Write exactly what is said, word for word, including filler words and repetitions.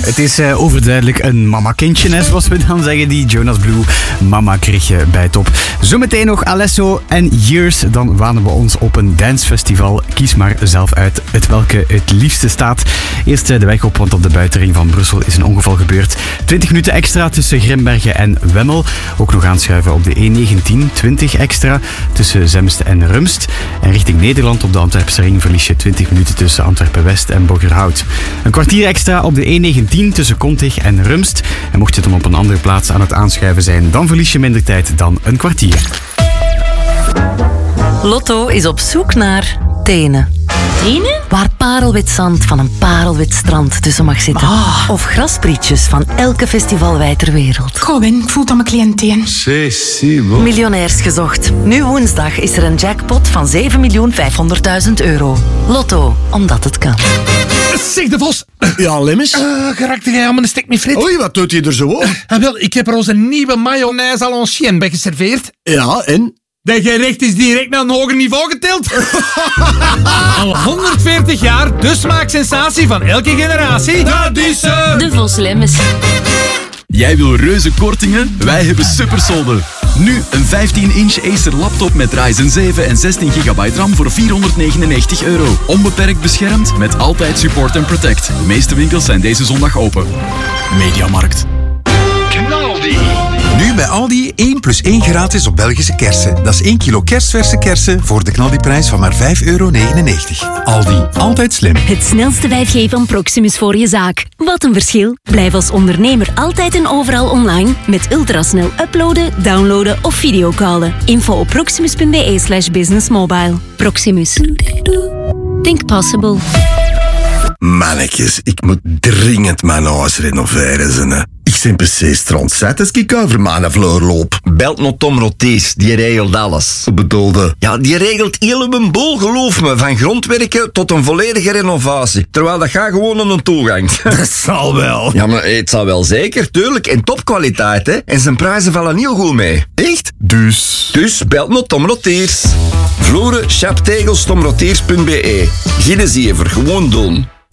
Het is uh, overduidelijk een mama-kindje, hè, zoals we dan zeggen. Die Jonas Blue mama kreeg je bij top. Zometeen nog Alesso en Years. Dan wanen we ons op een dancefestival. Kies maar zelf uit het welke het liefste staat. Eerst uh, de weg op, want op de buitenring van Brussel is een ongeval gebeurd. twintig minuten extra tussen Grimbergen en Wemmel. Ook nog aanschuiven op de E negentien. twintig extra tussen Zemst en Rumst. En richting Nederland op de Antwerpse ring verlies je twintig minuten tussen Antwerpen-West en Borgerhout. Een kwartier extra op de E negentien tussen Kontig en Rumst. En mocht je dan op een andere plaats aan het aanschuiven zijn, dan verlies je minder tijd dan een kwartier. Lotto is op zoek naar tenen. Tenen? Waar parelwit zand van een parelwit strand tussen mag zitten. Oh. Of grasprietjes van elke festivalwij ter wereld. Goh, Win, ik voel dat mijn cliënt teen. Miljonairs gezocht. Nu woensdag is er een jackpot van zeven miljoen vijfhonderdduizend euro. Lotto, omdat het kan. Zeg de Vos. Ja, Lemmens? Uh, Geraakte jij aan mijn stek met frit? Oei, wat doet hij er zo op? Uh, wel, ik heb er onze nieuwe mayonaise à l'ancienne bij geserveerd. Ja, en? Dat gerecht is direct naar een hoger niveau getild. Al honderdveertig jaar, de smaaksensatie van elke generatie. Dat is uh... De Vos Lemmens. Jij wil reuze kortingen? Wij hebben supersolden. Nu een vijftien inch Acer laptop met Ryzen zeven en zestien gigabyte RAM voor vierhonderdnegenennegentig euro. Onbeperkt beschermd met altijd support en protect. De meeste winkels zijn deze zondag open. Mediamarkt. Knaldi. Nu bij Aldi één plus één gratis op Belgische kersen. Dat is één kilo kerstverse kersen voor de knaldiprijs van maar vijf euro negenennegentig. Aldi, altijd slim. Het snelste vijf G van Proximus voor je zaak. Wat een verschil. Blijf als ondernemer altijd en overal online met ultrasnel uploaden, downloaden of videocallen. Info op proximus.be slash businessmobile. Proximus. Think possible. Mannetjes, ik moet dringend mijn huis renoveren. Zene. Ik ben precies strandzet als ik over mijn vloer loop. Belt naar Tom Rotees, die regelt alles. Wat bedoelde? Ja, die regelt heel mijn boel, geloof me. Van grondwerken tot een volledige renovatie. Terwijl dat gaat gewoon aan een toegang. Dat zal wel. Ja, maar het zal wel zeker, tuurlijk. En topkwaliteit, hè. En zijn prijzen vallen heel goed mee. Echt? Dus? Dus belt naar Tom Rotees. Vloeren, chaptegels, tomroteers punt be. Geen zever, gewoon doen.